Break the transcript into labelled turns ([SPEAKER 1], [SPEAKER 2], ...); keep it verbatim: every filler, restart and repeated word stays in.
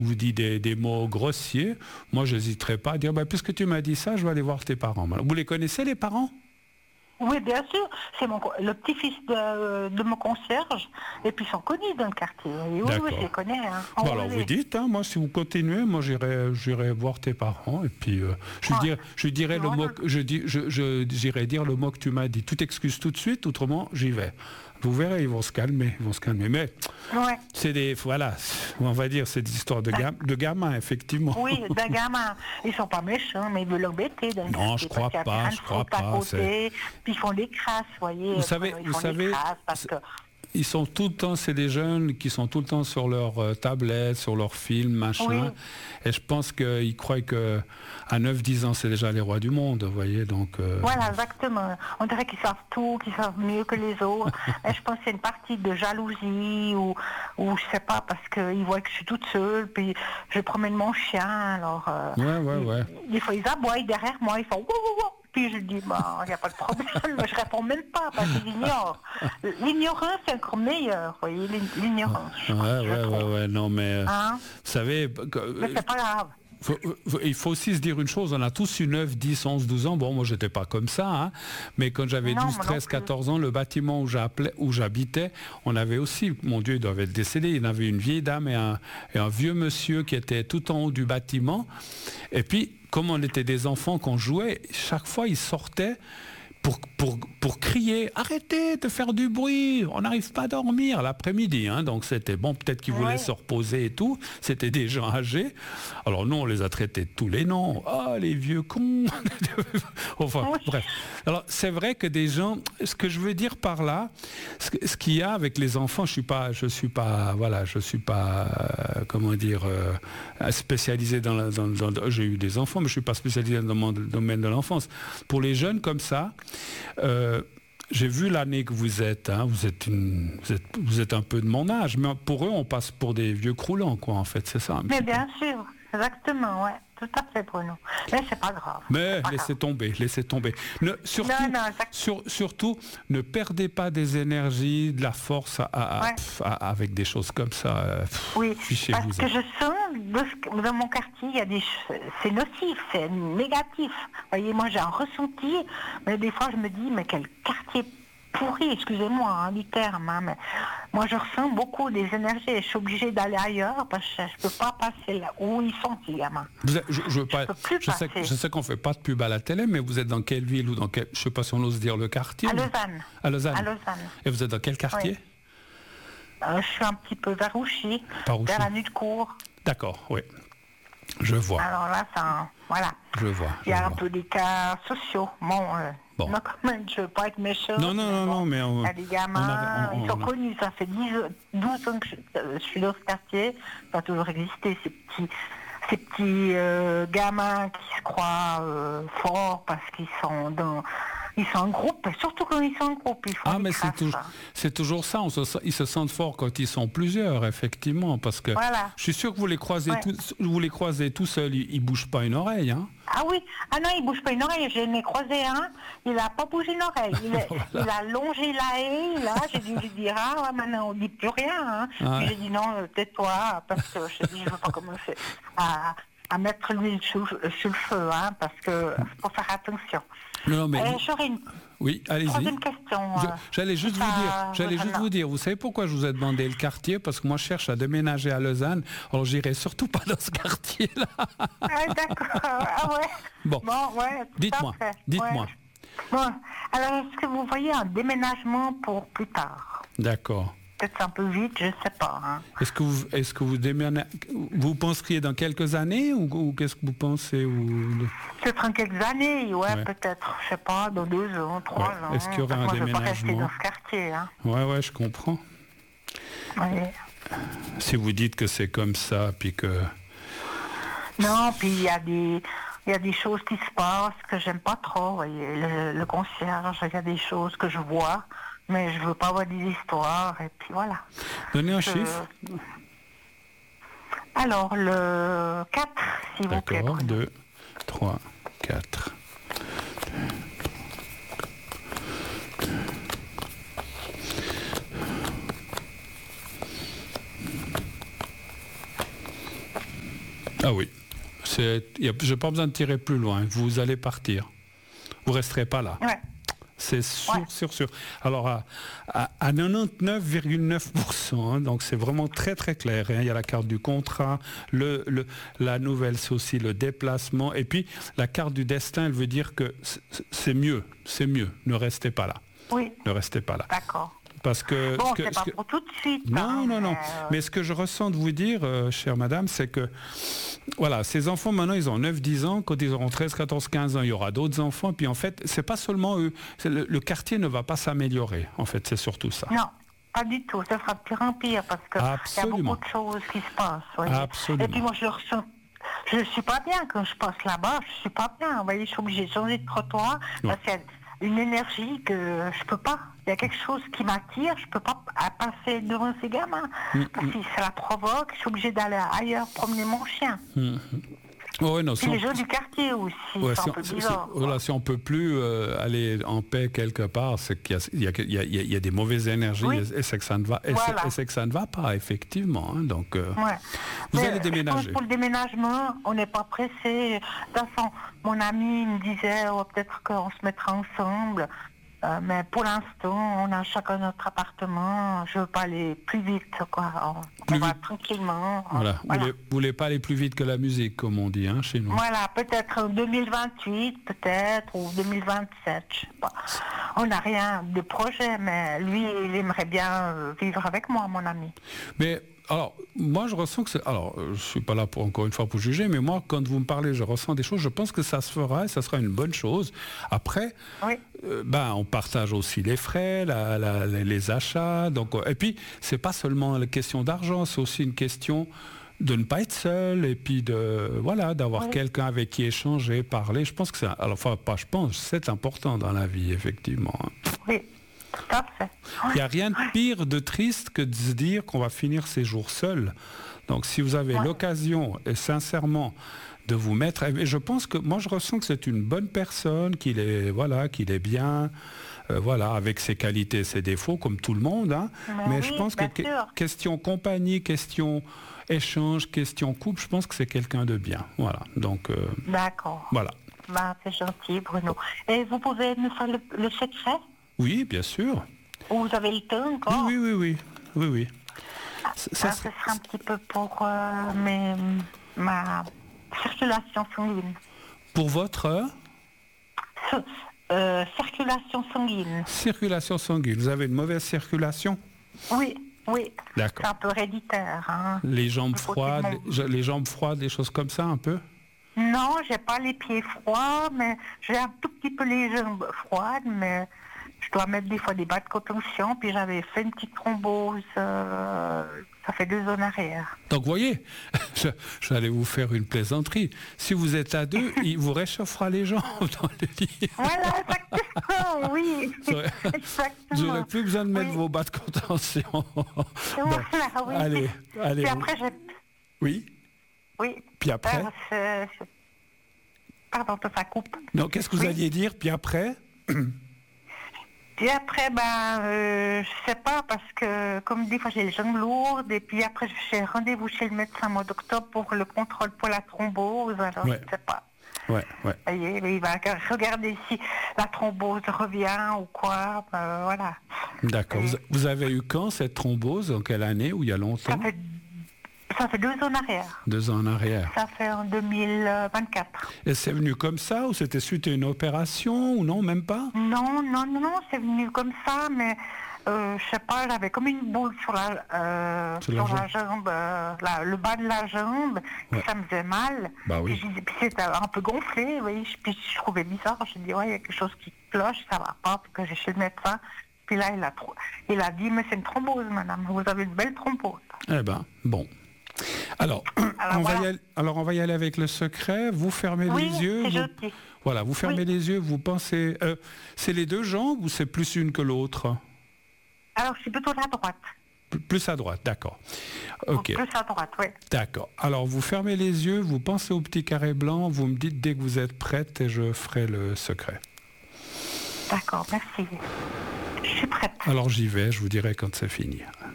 [SPEAKER 1] vous dit des, des mots grossiers, moi, je n'hésiterai pas à dire, bah, puisque tu m'as dit ça, je vais aller voir tes parents. Vous les connaissez, les parents ?
[SPEAKER 2] Oui, bien sûr. C'est mon, le petit-fils de, de mon concierge. Et puis, ils sont connus dans le quartier. Et oui, oui, je les connais. Hein.
[SPEAKER 1] Bon, alors, vous dites, hein, moi, si vous continuez, moi, j'irai, j'irai voir tes parents. Et puis, euh, je, ah, dirai, je dirai le mot, je, dis, je, je, j'irai dire le mot que tu m'as dit. Tu t'excuses tout de suite, autrement, j'y vais. Vous verrez, ils vont se calmer, ils vont se calmer. Mais
[SPEAKER 2] ouais.
[SPEAKER 1] c'est des, voilà, on va dire, c'est des histoires de, gam, de gamins, effectivement.
[SPEAKER 2] Oui, de gamins. Ils sont pas méchants, mais ils veulent l'embêter.
[SPEAKER 1] Non, je crois pas, je crois pas.
[SPEAKER 2] Côté, puis ils font des crasses, vous voyez.
[SPEAKER 1] Vous savez,
[SPEAKER 2] ils
[SPEAKER 1] vous savez,
[SPEAKER 2] parce que...
[SPEAKER 1] ils sont tout le temps, c'est des jeunes qui sont tout le temps sur leur euh, tablette, sur leur film, machin. Oui. Et je pense qu'ils croient que à neuf dix ans, c'est déjà les rois du monde, vous voyez. Donc, euh...
[SPEAKER 2] voilà, exactement. On dirait qu'ils savent tout, qu'ils savent mieux que les autres. Et je pense que c'est une partie de jalousie ou, ou je sais pas, parce qu'ils voient que je suis toute seule, puis je promène mon chien, alors... Euh,
[SPEAKER 1] ouais, ouais, ouais.
[SPEAKER 2] Des fois, ils aboient derrière moi, ils font... Wouh, wouh, wouh. Puis je dis, bah, il n'y a pas de problème, je réponds même pas, parce qu'ils ignorent. L'ignorance, c'est encore meilleur, vous voyez, l'ignorance.
[SPEAKER 1] Ouais, ouais, ouais, ouais, non, mais,
[SPEAKER 2] hein?
[SPEAKER 1] Vous savez...
[SPEAKER 2] Mais c'est pas grave.
[SPEAKER 1] Faut, faut, il faut aussi se dire une chose, on a tous eu neuf, dix, onze, douze ans, bon moi j'étais pas comme ça, hein, mais quand j'avais douze, treize, quatorze ans, le bâtiment où, où j'habitais, on avait aussi, mon Dieu, il doit être décédé, il y avait une vieille dame et un, et un vieux monsieur qui était tout en haut du bâtiment, et puis comme on était des enfants qu'on jouait, chaque fois ils sortaient Pour, pour, pour crier, arrêtez de faire du bruit, on n'arrive pas à dormir l'après-midi, hein, donc c'était bon, peut-être qu'ils voulaient ouais. se reposer et tout, c'était des gens âgés, alors nous on les a traités de tous les noms, ah oh, les vieux cons, enfin oui. bref, alors c'est vrai que des gens, ce que je veux dire par là, ce, ce qu'il y a avec les enfants, je suis pas, je suis pas, voilà, je suis pas, euh, comment dire, euh, spécialisé dans, la, dans, dans, j'ai eu des enfants, mais je suis pas spécialisé dans le domaine de l'enfance, pour les jeunes comme ça, Euh, j'ai vu l'année que vous êtes, hein, vous, êtes une, vous, êtes, vous êtes un peu de mon âge, mais pour eux, on passe pour des vieux croulants, quoi, en fait, c'est ça.
[SPEAKER 2] Mais bien peu. sûr, exactement, ouais, tout à fait, Bruno. Mais c'est pas grave.
[SPEAKER 1] Mais
[SPEAKER 2] pas
[SPEAKER 1] laissez
[SPEAKER 2] grave.
[SPEAKER 1] tomber, laissez tomber. Ne, surtout,
[SPEAKER 2] non, non,
[SPEAKER 1] sur, surtout, ne perdez pas des énergies, de la force à, à, ouais. pff, à, avec des choses comme ça. Pff,
[SPEAKER 2] oui, parce
[SPEAKER 1] vous
[SPEAKER 2] que je sens, dans mon quartier, il y a des, c'est nocif, c'est négatif. Vous voyez, moi j'ai un ressenti, mais des fois je me dis, mais quel quartier pourri, excusez-moi hein, du terme, hein, mais moi je ressens beaucoup des énergies et je suis obligée d'aller ailleurs parce que je ne peux pas passer là où ils sont, ces gamins.
[SPEAKER 1] Vous êtes, je, je, veux pas,
[SPEAKER 2] je, peux plus
[SPEAKER 1] je, sais, je sais qu'on ne fait pas de pub à la télé, mais vous êtes dans quelle ville ou dans quel, je ne sais pas si on ose dire le quartier.
[SPEAKER 2] À Lausanne.
[SPEAKER 1] À Lausanne.
[SPEAKER 2] À Lausanne.
[SPEAKER 1] Et vous êtes dans quel quartier?
[SPEAKER 2] Oui. euh, Je suis un petit peu vers Ouchy, vers la nuit de cour.
[SPEAKER 1] D'accord, oui. Je vois.
[SPEAKER 2] Alors là, ça, voilà.
[SPEAKER 1] Je vois.
[SPEAKER 2] Il y a
[SPEAKER 1] je
[SPEAKER 2] un
[SPEAKER 1] vois.
[SPEAKER 2] peu des cas sociaux. Bon, euh,
[SPEAKER 1] bon.
[SPEAKER 2] non, quand même, je ne veux pas être méchant.
[SPEAKER 1] Non, non, non,
[SPEAKER 2] bon,
[SPEAKER 1] non, mais on,
[SPEAKER 2] il y a des gamins,
[SPEAKER 1] on a, on, on,
[SPEAKER 2] ils sont
[SPEAKER 1] on a...
[SPEAKER 2] connus. Ça fait dix, douze ans que je, euh, je suis dans ce quartier. Ça a toujours existé, ces petits, ces petits euh, gamins qui se croient euh, forts parce qu'ils sont dans... Ils sont en groupe, surtout quand ils sont en groupe. Ils font
[SPEAKER 1] ah, mais
[SPEAKER 2] crasses,
[SPEAKER 1] c'est, toujours, c'est toujours ça. On se, ils se sentent forts quand ils sont plusieurs, effectivement. Parce que
[SPEAKER 2] voilà.
[SPEAKER 1] je suis sûr que vous les croisez,
[SPEAKER 2] ouais.
[SPEAKER 1] tout, vous les croisez tout seuls. Ils ne bougent pas une oreille. Hein.
[SPEAKER 2] Ah oui, ah non, il ne bouge pas une oreille. J'en ai croisé un, il n'a pas bougé une oreille. Il, a, voilà. il a longé la haie, là. J'ai dû lui dire, ah ouais, maintenant on ne dit plus rien. Hein. Ah. Puis j'ai dit, non, euh, tais-toi, parce que je dis, je ne veux pas commencer à, à mettre l'huile sur, sur le feu, hein, parce que faut faire attention.
[SPEAKER 1] Non, non, mais...
[SPEAKER 2] euh, J'aurais une
[SPEAKER 1] oui, allez-y.
[SPEAKER 2] troisième question.
[SPEAKER 1] Je, j'allais juste
[SPEAKER 2] ça,
[SPEAKER 1] vous dire, j'allais juste vous dire, vous savez pourquoi je vous ai demandé le quartier? Parce que moi je cherche à déménager à Lausanne, alors j'irai surtout pas dans ce quartier-là.
[SPEAKER 2] Ah, d'accord, ah ouais.
[SPEAKER 1] Bon,
[SPEAKER 2] bon, ouais,
[SPEAKER 1] dites-moi, dites-moi.
[SPEAKER 2] Ouais. Bon, alors est-ce que vous voyez un déménagement pour plus tard?
[SPEAKER 1] D'accord.
[SPEAKER 2] Peut-être un peu vite, je ne sais pas. Hein.
[SPEAKER 1] Est-ce que vous, est-ce que vous déménagez, vous penseriez dans quelques années ou, ou qu'est-ce que vous pensez ou...
[SPEAKER 2] Peut-être en quelques années, ouais, ouais. peut-être, je ne sais pas, dans deux ans, trois ouais. ans.
[SPEAKER 1] Est-ce qu'il y aurait un
[SPEAKER 2] moi,
[SPEAKER 1] déménagement?
[SPEAKER 2] Je ne veux pas rester dans ce quartier. Hein.
[SPEAKER 1] Ouais, ouais, je comprends.
[SPEAKER 2] Ouais.
[SPEAKER 1] Si vous dites que c'est comme ça, puis que...
[SPEAKER 2] Non, puis il y a des... Il y a des choses qui se passent que j'aime pas trop, voyez. Le, le concierge, il y a des choses que je vois, mais je veux pas avoir des histoires, et puis voilà.
[SPEAKER 1] Donnez un
[SPEAKER 2] je...
[SPEAKER 1] chiffre.
[SPEAKER 2] Alors, le quatre, s'il vous plaît.
[SPEAKER 1] D'accord, deux, trois, quatre. Ah oui. Je n'ai pas besoin de tirer plus loin. Vous allez partir. Vous ne resterez pas là.
[SPEAKER 2] Ouais.
[SPEAKER 1] C'est sûr,
[SPEAKER 2] ouais.
[SPEAKER 1] sûr, sûr. Alors, à, à, à quatre-vingt-dix-neuf virgule neuf pour cent, hein, donc c'est vraiment très, très clair. Hein. Il y a la carte du contrat, le, le, la nouvelle, c'est aussi le déplacement. Et puis, la carte du destin, elle veut dire que c'est mieux, c'est mieux. Ne restez pas là.
[SPEAKER 2] Oui.
[SPEAKER 1] Ne restez pas là.
[SPEAKER 2] D'accord.
[SPEAKER 1] Parce que,
[SPEAKER 2] bon,
[SPEAKER 1] que,
[SPEAKER 2] c'est pas
[SPEAKER 1] que,
[SPEAKER 2] pour tout de suite.
[SPEAKER 1] Non,
[SPEAKER 2] hein,
[SPEAKER 1] non, non.
[SPEAKER 2] Mais, euh...
[SPEAKER 1] mais ce que je ressens de vous dire, euh, chère madame, c'est que, voilà, ces enfants, maintenant, ils ont neuf dix ans. Quand ils auront treize, quatorze, quinze ans, il y aura d'autres enfants. Puis, en fait, c'est pas seulement eux. Le, le quartier ne va pas s'améliorer. En fait, c'est surtout ça.
[SPEAKER 2] Non, pas du tout. Ça sera de pire en pire parce qu'il y a beaucoup de choses qui se passent. Voyez.
[SPEAKER 1] Absolument.
[SPEAKER 2] Et puis, moi, je le ressens. Je ne suis pas bien quand je passe là-bas. Je ne suis pas bien. Vous voyez, je suis obligée de changer de trottoir. Ouais. Parce qu'il y a une énergie que je peux pas. Il y a quelque chose qui m'attire, je peux pas passer devant ces gamins. Mmh, parce que ça la provoque, je suis obligée d'aller ailleurs promener mon chien. Mmh.
[SPEAKER 1] Oh, ouais, non,
[SPEAKER 2] si les on... jeux du quartier aussi,
[SPEAKER 1] ouais,
[SPEAKER 2] c'est
[SPEAKER 1] si
[SPEAKER 2] un peu
[SPEAKER 1] on,
[SPEAKER 2] bizarre.
[SPEAKER 1] Si, voilà, si on ne peut plus euh, aller en paix quelque part, c'est qu'il y a, il y a, il y a, il y a des mauvaises énergies oui. et, et c'est que ça ne va, et voilà. c'est que ça ne va pas, effectivement. Hein, donc, euh,
[SPEAKER 2] ouais.
[SPEAKER 1] vous
[SPEAKER 2] Mais
[SPEAKER 1] allez déménager.
[SPEAKER 2] Pour le déménagement, on n'est pas pressé. De toute façon, mon ami me disait oh, peut-être qu'on se mettra ensemble. Euh, mais pour l'instant, on a chacun notre appartement. Je veux pas aller plus vite, quoi. On,
[SPEAKER 1] plus
[SPEAKER 2] on va
[SPEAKER 1] vite.
[SPEAKER 2] tranquillement.
[SPEAKER 1] Voilà. Voilà. Vous voulez, voulez pas aller plus vite que la musique, comme on dit, hein, chez nous.
[SPEAKER 2] Voilà, peut-être deux mille vingt-huit, peut-être, ou deux mille vingt-sept, je sais pas. On n'a rien de projet, mais lui, il aimerait bien vivre avec moi, mon ami.
[SPEAKER 1] Mais alors, moi, je ressens que c'est... Alors, je ne suis pas là, pour, encore une fois, pour juger, mais moi, quand vous me parlez, je ressens des choses, je pense que ça se fera et ça sera une bonne chose. Après,
[SPEAKER 2] oui.
[SPEAKER 1] euh, ben, on partage aussi les frais, la, la, les achats. Donc, et puis, c'est pas seulement la question d'argent, c'est aussi une question de ne pas être seul et puis de voilà d'avoir oui. quelqu'un avec qui échanger, parler. Je pense que c'est... Alors, enfin, pas je pense, c'est important dans la vie, effectivement.
[SPEAKER 2] Oui.
[SPEAKER 1] Il n'y a rien de pire, de triste que de se dire qu'on va finir ses jours seul. Donc si vous avez ouais. l'occasion, et sincèrement, de vous mettre... Et je pense que, moi je ressens que c'est une bonne personne, qu'il est, voilà, qu'il est bien, euh, voilà, avec ses qualités et ses défauts, comme tout le monde. Hein.
[SPEAKER 2] Mais,
[SPEAKER 1] Mais
[SPEAKER 2] oui,
[SPEAKER 1] je pense que que question compagnie, question échange, question couple, je pense que c'est quelqu'un de bien. Voilà. Donc, euh,
[SPEAKER 2] d'accord.
[SPEAKER 1] Voilà.
[SPEAKER 2] Ben, c'est gentil, Bruno. Et vous pouvez me faire le, le secret ?
[SPEAKER 1] Oui, bien sûr.
[SPEAKER 2] Vous avez le temps encore ?
[SPEAKER 1] Oui, oui, oui, oui, oui, oui.
[SPEAKER 2] Ça, ça serait un petit peu pour euh, mes, ma circulation sanguine.
[SPEAKER 1] Pour votre
[SPEAKER 2] euh, circulation sanguine.
[SPEAKER 1] Circulation sanguine. Vous avez une mauvaise circulation ?
[SPEAKER 2] Oui, oui.
[SPEAKER 1] D'accord.
[SPEAKER 2] C'est un peu héréditaire. Hein.
[SPEAKER 1] Les jambes froides, les, les jambes froides, des choses comme ça, un peu ?
[SPEAKER 2] Non, j'ai pas les pieds froids, mais j'ai un tout petit peu les jambes froides, mais je dois mettre des fois des bas de contention, puis j'avais fait une petite thrombose, euh, ça fait deux ans en arrière.
[SPEAKER 1] Donc, vous voyez, je, j'allais vous faire une plaisanterie. Si vous êtes à deux, il vous réchauffera les jambes dans le lit.
[SPEAKER 2] Voilà, exactement, oui.
[SPEAKER 1] Exactement. Vous n'aurez plus besoin de mettre oui. vos bas de contention.
[SPEAKER 2] Voilà, bon, oui.
[SPEAKER 1] Allez, allez.
[SPEAKER 2] Puis après, j'ai...
[SPEAKER 1] Oui.
[SPEAKER 2] Oui.
[SPEAKER 1] Puis après
[SPEAKER 2] euh, c'est, c'est... Pardon, ça coupe.
[SPEAKER 1] Non, qu'est-ce que vous oui. alliez dire, puis après
[SPEAKER 2] Puis après, ben, euh, je sais pas, parce que, comme des fois, j'ai les jambes lourdes, et puis après, j'ai rendez-vous chez le médecin au mois d'octobre pour le contrôle pour la thrombose, alors ouais. je sais pas.
[SPEAKER 1] Ouais, ouais.
[SPEAKER 2] Voyez, il va regarder si la thrombose revient ou quoi, ben, voilà.
[SPEAKER 1] D'accord. Et... Vous avez eu quand cette thrombose, en quelle année, ou il y a longtemps ?
[SPEAKER 2] Ça fait... Ça fait deux ans en arrière.
[SPEAKER 1] Deux ans en arrière.
[SPEAKER 2] Ça fait en deux mille vingt-quatre.
[SPEAKER 1] Et c'est venu comme ça ou c'était suite à une opération ou non, même pas ?
[SPEAKER 2] Non, non, non, non, c'est venu comme ça, mais euh, je sais pas, j'avais comme une boule sur la, euh, sur sur la jambe, jambe euh, la, le bas de la jambe, ouais. et ça me faisait mal.
[SPEAKER 1] Bah oui.
[SPEAKER 2] Puis, puis c'était un peu gonflé, oui, puis je trouvais bizarre, je me dis, ouais, il y a quelque chose qui cloche, ça va pas, puis que j'ai chez le médecin. Puis là, il a, il a dit, mais c'est une thrombose, madame, vous avez une belle thrombose.
[SPEAKER 1] Eh ben, bon. Alors,
[SPEAKER 2] alors,
[SPEAKER 1] on
[SPEAKER 2] voilà.
[SPEAKER 1] va y aller, alors, on va y aller avec le secret. Vous fermez
[SPEAKER 2] oui,
[SPEAKER 1] les yeux. Vous, voilà, vous fermez oui. les yeux, vous pensez... Euh, c'est les deux jambes ou c'est plus une que l'autre ?
[SPEAKER 2] Alors, c'est plutôt la droite.
[SPEAKER 1] P- plus à droite, d'accord. Ok.
[SPEAKER 2] Plus à droite, oui.
[SPEAKER 1] D'accord. Alors, vous fermez les yeux, vous pensez au petit carré blanc, vous me dites dès que vous êtes prête et je ferai le secret.
[SPEAKER 2] D'accord, merci. Je suis prête.
[SPEAKER 1] Alors, j'y vais, je vous dirai quand c'est fini.